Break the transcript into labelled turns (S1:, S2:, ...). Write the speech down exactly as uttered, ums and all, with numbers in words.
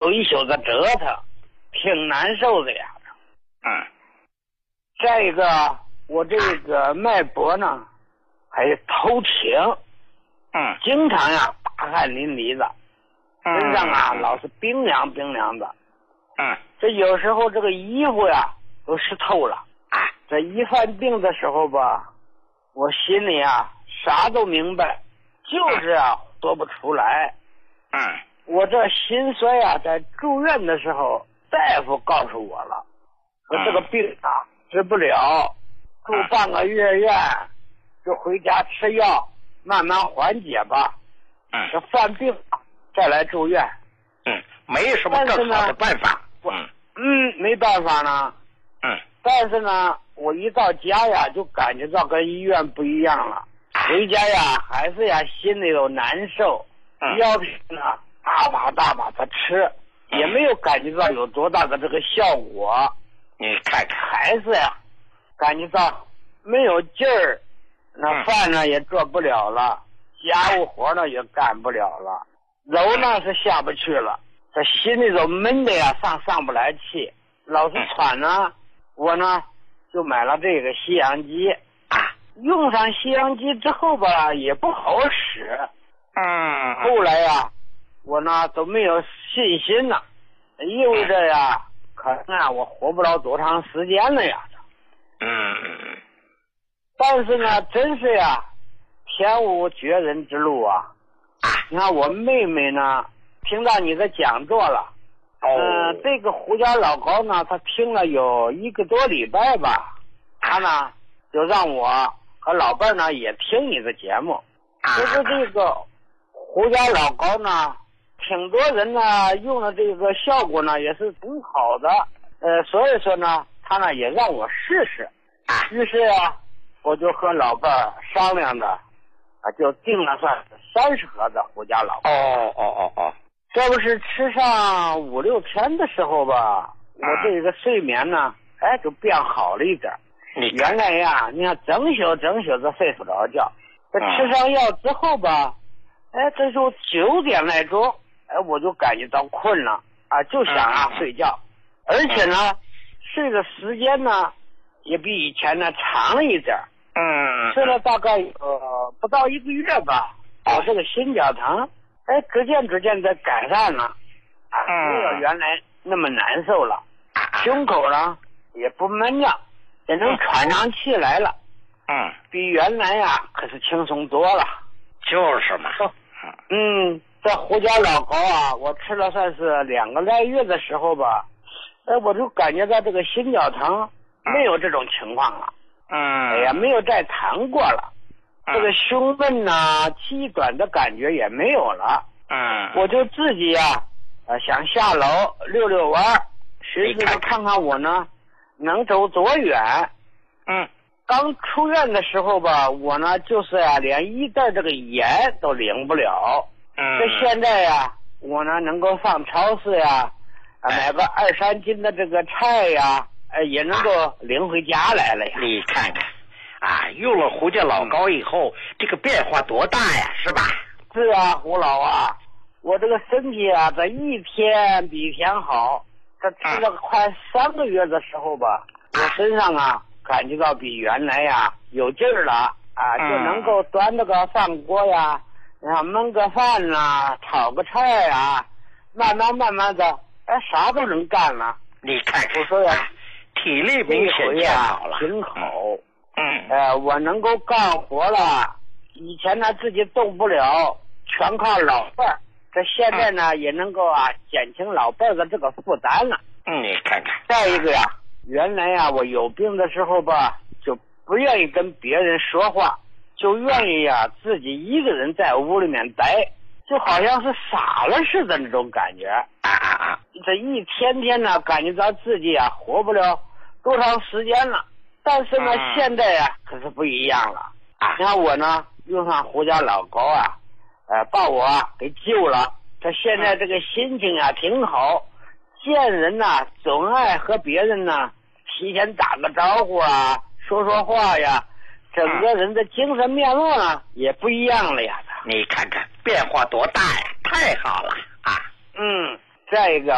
S1: 宿一宿的折腾，挺难受的呀。
S2: 嗯。
S1: 再一个，我这个脉搏呢，还头挺。
S2: 嗯。
S1: 经常呀，大汗淋漓的，身上啊、嗯、老是冰凉冰凉的。
S2: 嗯。
S1: 这有时候这个衣服呀都湿透了。这一犯病的时候吧，我心里啊啥都明白，就是啊说不出来。
S2: 嗯。
S1: 我这心衰啊，在住院的时候，大夫告诉我了，说这个病啊治不了，住半个月院，就回家吃药，慢慢缓解吧。
S2: 嗯。
S1: 这犯病再来住院。
S2: 嗯，没什么更好的办法。
S1: 嗯嗯，没办法呢。
S2: 嗯。
S1: 但是呢，我一到家呀，就感觉到跟医院不一样了。回家呀，还是呀，心里头难受。
S2: 嗯。
S1: 药品呢，大把大把的吃，也没有感觉到有多大的这个效果。
S2: 你看看，
S1: 还是呀，感觉到没有劲儿，那饭呢也做不了了，家务活呢也干不了了，楼呢是下不去了，这心里头闷的呀，上上不来气，老是喘呢。我呢就买了这个吸氧机，用上吸氧机之后吧，也不好使。
S2: 嗯。
S1: 后来呀，我呢都没有信心了，意味着呀，可能啊我活不了多长时间了呀。
S2: 嗯。
S1: 但是呢，真是呀，天无绝人之路啊。你看我妹妹呢，听到你的讲座了。嗯、呃，这个胡家老高呢，他听了有一个多礼拜吧，他呢就让我和老伴儿呢也听你的节目。就是这个胡家老高呢，挺多人呢用了这个效果呢也是挺好的。呃，所以说呢，他呢也让我试试。于是啊，我就和老伴儿商量着，啊，就定了算三十盒的胡家老高。
S2: 哦哦哦哦。
S1: 这不是吃上五六天的时候吧，我这个睡眠呢，哎，就变好了一点。原来呀，你看整宿整宿的睡不着觉，这吃上药之后吧，哎，这就九点来钟，哎，我就感觉到困了啊，就想啊睡觉，而且呢，睡的时间呢，也比以前呢长了一点。
S2: 嗯。
S1: 吃了大概呃不到一个月吧，我这个心绞疼。哎，逐渐逐渐的改善了，啊，没有原来那么难受了，胸口呢也不闷了，也能喘上气来了，
S2: 嗯，
S1: 比原来呀可是轻松多了。
S2: 就是嘛。
S1: 嗯，这胡家老高啊，我吃了算是两个来月的时候吧，哎，我就感觉到这个心绞疼没有这种情况了，
S2: 嗯，
S1: 哎呀，没有再疼过了。这个胸闷呐、气短的感觉也没有了。
S2: 嗯，
S1: 我就自己呀、啊，呃，想下楼溜溜弯，寻思着看看我呢能走多远。
S2: 嗯，
S1: 刚出院的时候吧，我呢就是呀、啊，连一袋这个盐都领不了。
S2: 嗯，
S1: 这现在呀、啊，我呢能够上超市呀、啊，买个二三斤的这个菜呀，呃，也能够领回家来了呀。
S2: 你看看。啊，用了胡家老高以后，嗯、这个变化多大呀，是吧？
S1: 是啊，胡老啊，我这个身体啊，这一天比一天好。这吃了快三个月的时候吧，嗯、我身上啊感觉到比原来呀有劲儿了啊，就能够端着个饭锅呀，然后焖个饭呐、炒个菜呀，慢慢慢慢的，哎，啥都能干了。
S2: 你看看，
S1: 我说呀，
S2: 体力明显变好了，
S1: 挺好。
S2: 嗯，
S1: 呃，我能够干活了，以前呢自己动不了，全靠老伴儿。这现在呢、嗯、也能够啊减轻老伴儿的这个负担了。
S2: 嗯，你看看。
S1: 再一个呀，原来呀我有病的时候吧，就不愿意跟别人说话，就愿意呀自己一个人在屋里面待，就好像是傻了似的那种感觉。
S2: 啊啊啊！
S1: 这一天天呢，感觉到自己啊活不了多长时间了。但是呢，嗯、现在呀、啊、可是不一样了。啊，你看我呢，用上胡家老高啊，呃，把我啊给救了。这现在这个心情啊挺好，见人呐、啊、总爱和别人呢提前打个招呼啊，说说话呀，整个人的精神面貌呢也不一样了呀。
S2: 你看看变化多大呀，太好了啊！
S1: 嗯，再一个。